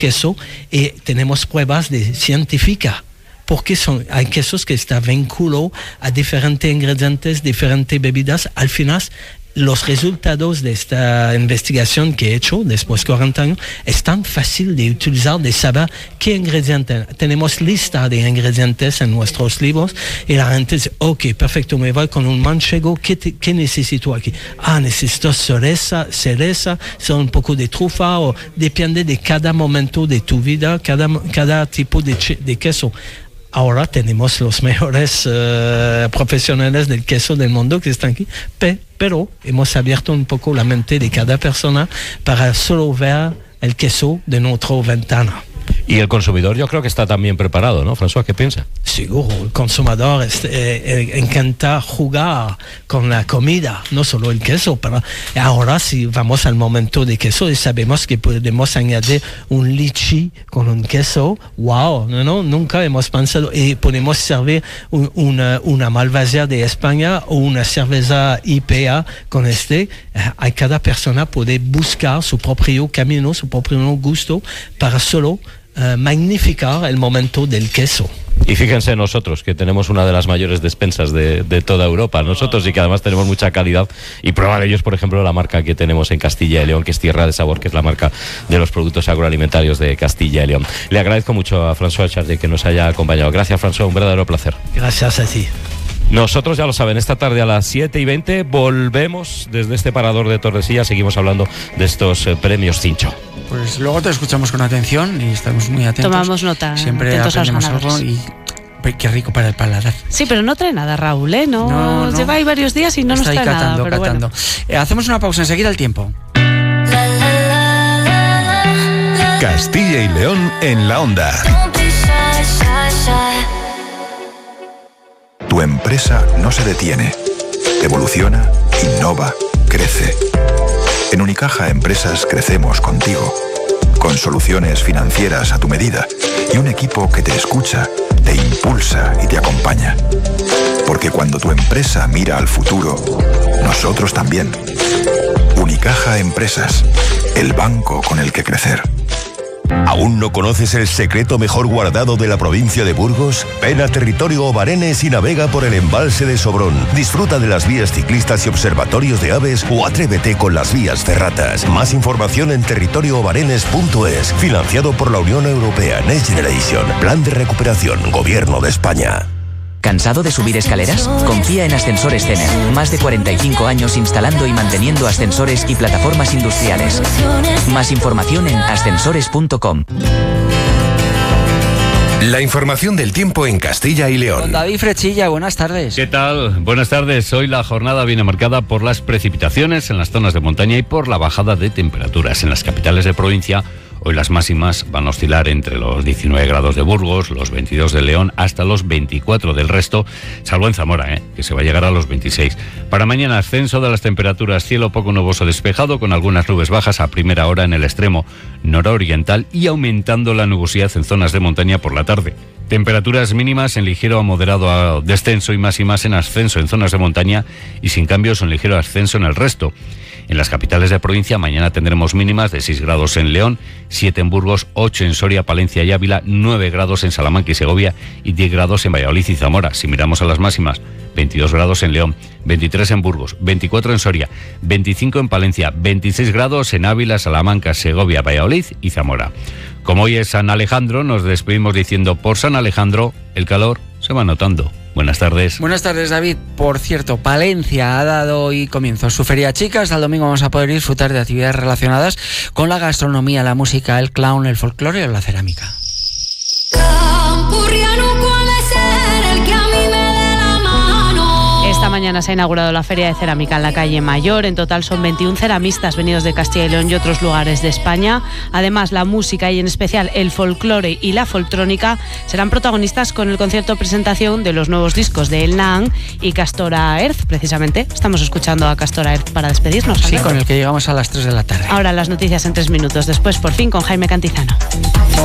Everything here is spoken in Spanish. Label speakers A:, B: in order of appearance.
A: queso y tenemos pruebas científicas. Porque hay quesos que están vinculados a diferentes ingredientes, diferentes bebidas. Al final, los resultados de esta investigación que he hecho después de 40 años es tan fácil de utilizar, de saber qué ingredientes. Tenemos lista de ingredientes en nuestros libros y la gente dice, ok, perfecto, me voy con un manchego, ¿qué necesito aquí? Necesito cereza, un poco de trufa, o depende de cada momento de tu vida, cada tipo de queso. Ahora tenemos los mejores profesionales del queso del mundo que están aquí, pero hemos abierto un poco la mente de cada persona para solo ver el queso de nuestra ventana.
B: Y el consumidor yo creo que está también preparado, ¿no, François? ¿Qué piensa?
A: Seguro, el consumidor encanta jugar con la comida, no solo el queso, pero ahora si vamos al momento de queso y sabemos que podemos añadir un lichi con un queso, wow, no, nunca hemos pensado, y podemos servir una Malvasia de España o una cerveza IPA con cada persona puede buscar su propio camino, su propio gusto para solo magnificar el momento del queso.
B: Y fíjense nosotros, que tenemos una de las mayores despensas de toda Europa, nosotros, y que además tenemos mucha calidad, y prueba de ello es, por ejemplo, la marca que tenemos en Castilla y León, que es Tierra de Sabor, que es la marca de los productos agroalimentarios de Castilla y León. Le agradezco mucho a François Chartier que nos haya acompañado. Gracias, François, un verdadero placer.
A: Gracias a ti.
B: Nosotros, ya lo saben, esta tarde a las 7:20 volvemos desde este parador de Tordesillas, seguimos hablando de estos premios Cincho.
C: Pues luego te escuchamos con atención y estamos muy atentos.
D: Tomamos nota.
C: Siempre aprendemos algo y qué rico para el paladar.
D: Sí, pero no trae nada, Raúl, ¿eh? No. Lleva ahí varios días y no nos trae
C: catando,
D: nada. Pero
C: catando. Bueno. Hacemos una pausa, enseguida el tiempo.
E: Castilla y León en la onda. Tu empresa no se detiene. Evoluciona, innova, crece. En Unicaja Empresas crecemos contigo, con soluciones financieras a tu medida y un equipo que te escucha, te impulsa y te acompaña. Porque cuando tu empresa mira al futuro, nosotros también. Unicaja Empresas, el banco con el que crecer.
F: ¿Aún no conoces el secreto mejor guardado de la provincia de Burgos? Ven a Territorio Obarenes y navega por el embalse de Sobrón. Disfruta de las vías ciclistas y observatorios de aves o atrévete con las vías ferratas. Más información en territorioobarenes.es. Financiado por la Unión Europea Next Generation. Plan de recuperación. Gobierno de España.
G: ¿Cansado de subir escaleras? Confía en Ascensores Zener. Más de 45 años instalando y manteniendo ascensores y plataformas industriales. Más información en ascensores.com.
E: La información del tiempo en Castilla y León.
C: Don David Frechilla, buenas tardes.
H: ¿Qué tal? Buenas tardes. Hoy la jornada viene marcada por las precipitaciones en las zonas de montaña y por la bajada de temperaturas. En las capitales de provincia, hoy las máximas van a oscilar entre los 19 grados de Burgos, los 22 de León, hasta los 24 del resto, salvo en Zamora, que se va a llegar a los 26. Para mañana, ascenso de las temperaturas, cielo poco nuboso despejado, con algunas nubes bajas a primera hora en el extremo nororiental y aumentando la nubosidad en zonas de montaña por la tarde. Temperaturas mínimas en ligero a moderado descenso y máximas en ascenso en zonas de montaña y sin cambios en ligero ascenso en el resto. En las capitales de provincia mañana tendremos mínimas de 6 grados en León, 7 en Burgos, 8 en Soria, Palencia y Ávila, 9 grados en Salamanca y Segovia y 10 grados en Valladolid y Zamora. Si miramos a las máximas, 22 grados en León, 23 en Burgos, 24 en Soria, 25 en Palencia, 26 grados en Ávila, Salamanca, Segovia, Valladolid y Zamora. Como hoy es San Alejandro, nos despedimos diciendo: por San Alejandro, el calor se va notando. Buenas tardes.
C: Buenas tardes, David. Por cierto, Palencia ha dado hoy comienzo su Feria Chica. Hasta el domingo vamos a poder disfrutar de actividades relacionadas con la gastronomía, la música, el clown, el folclore o la cerámica.
D: Esta mañana se ha inaugurado la Feria de Cerámica en la calle Mayor. En total son 21 ceramistas venidos de Castilla y León y otros lugares de España. Además, la música y en especial el folclore y la foltrónica serán protagonistas con el concierto presentación de los nuevos discos de El Naan y Castora Earth. Precisamente estamos escuchando a Castora Earth para despedirnos.
C: Sí, con el que llegamos a las 3 de la tarde.
D: Ahora las noticias en 3 minutos. Después, por fin, con Jaime Cantizano.